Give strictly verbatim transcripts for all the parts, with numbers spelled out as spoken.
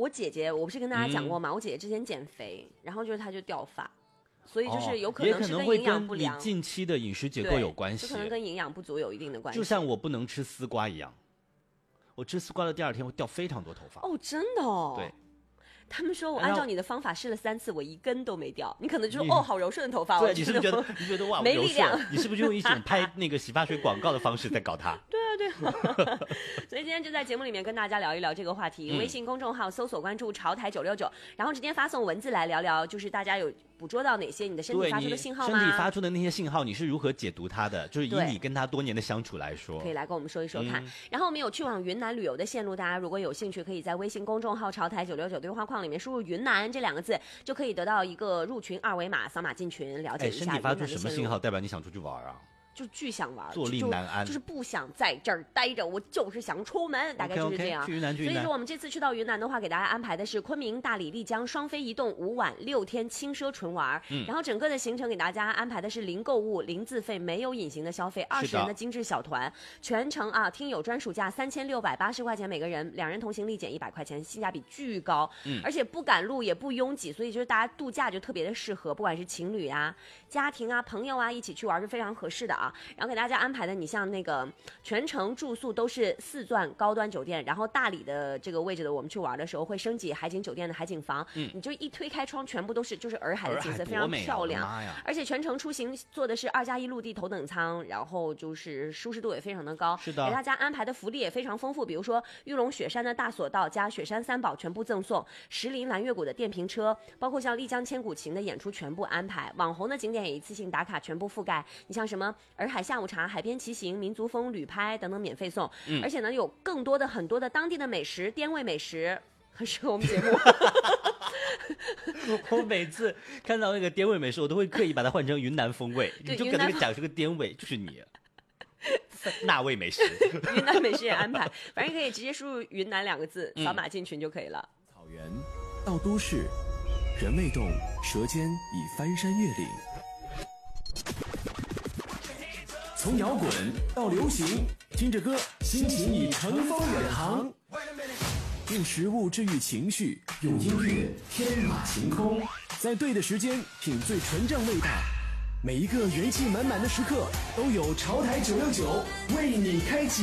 我姐姐，我不是跟大家讲过吗？嗯、我姐姐之前减肥，然后就是她就掉发。所以就是有可能是跟营养不良， 也可能会跟你近期的饮食结构有关系， 就可能跟营养不足有一定的关系。 就像我不能吃丝瓜一样，我吃丝瓜的第二天会掉非常多头发。 哦，真的哦。 对。 他们说我按照你的方法试了三次，我一根都没掉。你可能就说哦，好柔顺的头发。 对，你是不是觉得你觉得哇没力量？ 你是不是用一种拍那个洗发水广告的方式在搞它？ 对啊，对啊。所以今天就在节目里面跟大家聊一聊这个话题。嗯、微信公众号搜索关注潮台九六九，然后直接发送文字来聊聊，就是大家有捕捉到哪些你的身体发出的信号吗？ 身体发出的那些信号，你是如何解读它的？就是以你跟他多年的相处来说， 可以来跟我们说一说看。嗯、然后我们有去往云南旅游的线路，大家如果有兴趣，可以在微信公众号潮台九六九对话框里面输入云南这两个字，就可以得到一个入群二维码，扫码进群，了解一下。 身体发出什么信号，代表你想出去玩啊？ 就巨想玩， 坐立难安， 就，就是不想在这儿待着，我就是想出门，大概就是这样。 okay, okay, 去云南，去云南。 所以说我们这次去到云南的话，给大家安排的是昆明、大理、丽江双飞一动五晚六天轻奢纯玩、嗯、然后整个的行程给大家安排的是零购物、零自费、没有隐形的消费，二十人的精致小团，全程啊听友专属价三千六百八十块钱每个人，两人同行立减一百块钱，性价比巨高、嗯、而且不赶路也不拥挤，所以就是大家度假就特别的适合，不管是情侣啊、家庭啊、朋友啊一起去玩是非常合适的啊。然后给大家安排的，你像那个全程住宿都是四钻高端酒店，然后大理的这个位置的，我们去玩的时候会升级海景酒店的海景房，嗯，你就一推开窗，全部都是就是洱海的景色，非常漂亮。而且全程出行坐的是二加一陆地头等舱，然后就是舒适度也非常的高。 是的， 给大家安排的福利也非常丰富，比如说玉龙雪山的大索道加雪山三宝全部赠送，石林蓝月谷的电瓶车，包括像丽江千古情的演出全部安排，网红的景点也一次性打卡全部覆盖。你像什么洱海下午茶、海边骑行、民族风旅拍等等免费送、嗯、而且呢有更多的很多的当地的美食，滇味美食很适合我们节目我每次看到那个滇味美食，我都会刻意把它换成云南风味，你就跟那个讲这个滇味就是你那味美食云南美食也安排，反正可以直接输入云南两个字，扫码进群就可以了、 嗯、草原到都市，人未动，舌尖已翻山越岭，从摇滚到流行，听着歌，心情已乘风远航。用食物治愈情绪，用音乐天马行空，在对的时间品最纯正味道。每一个元气满满的时刻，都有潮台九六九为你开启。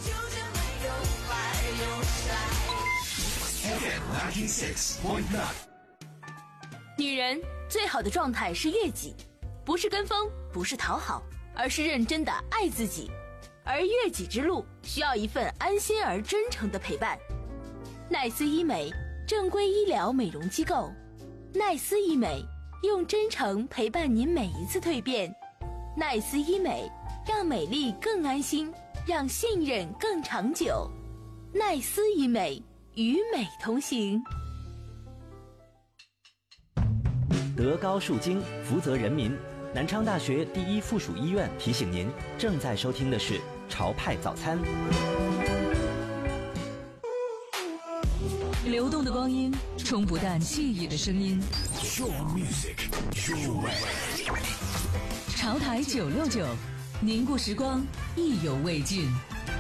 女人最好的状态是悦己，不是跟风，不是讨好，而是认真的爱自己。而悦己之路需要一份安心而真诚的陪伴。奈斯医美，正规医疗美容机构。奈斯医美，用真诚陪伴您每一次蜕变。奈斯医美，让美丽更安心，让信任更长久。奈斯医美，与美同行。 德高树精，福泽人民。南昌大学第一附属医院提醒您，正在收听的是潮派早餐。 流动的光阴，冲不淡记忆的声音。潮台九六九，凝固时光，意犹未尽。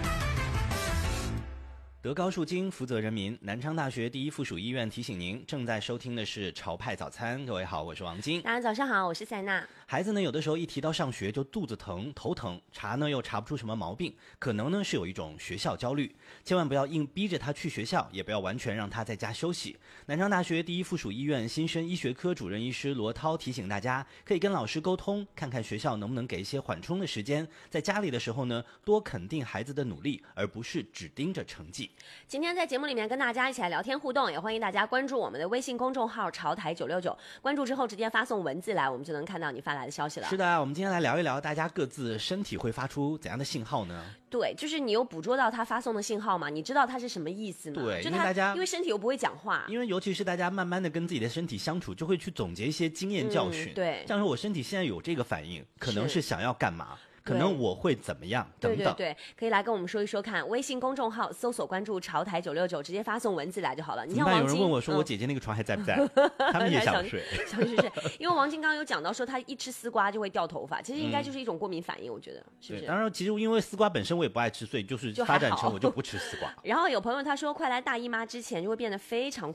德高树精，福泽人民。南昌大学第一附属医院提醒您，正在收听的是潮派早餐。各位好，我是王晶。 大家早上好，我是塞娜。 孩子呢，有的时候一提到上学就肚子疼、头疼，查呢又查不出什么毛病，可能呢是有一种学校焦虑。千万不要硬逼着他去学校，也不要完全让他在家休息。南昌大学第一附属医院新生医学科主任医师罗涛提醒大家，可以跟老师沟通，看看学校能不能给一些缓冲的时间。在家里的时候呢，多肯定孩子的努力，而不是只盯着成绩。 今天在节目里面跟大家一起来聊天互动，也欢迎大家关注我们的微信公众号潮台九六九，关注之后直接发送文字来，我们就能看到你发来的消息了。 是的，我们今天来聊一聊大家各自身体会发出怎样的信号呢？ 对，就是你有捕捉到他发送的信号吗？你知道他是什么意思吗？ 对， 就因为大家因为身体又不会讲话， 因为尤其是大家慢慢的跟自己的身体相处，就会去总结一些经验教训、 嗯、对， 像说我身体现在有这个反应，可能是想要干嘛，可能我会怎么样等等。 对对对，可以来跟我们说一说看。微信公众号搜索关注潮台九六九，直接发送文字来就好了。你像王晶， 有人问我说我姐姐那个床还在不在、嗯、他们也想睡想睡睡因为王晶刚刚有讲到说他一吃丝瓜就会掉头发，其实应该就是一种过敏反应、嗯、我觉得是不是？ 当然其实因为丝瓜本身我也不爱吃，所以就是发展成我就不吃丝瓜然后有朋友他说快来大姨妈之前就会变得非常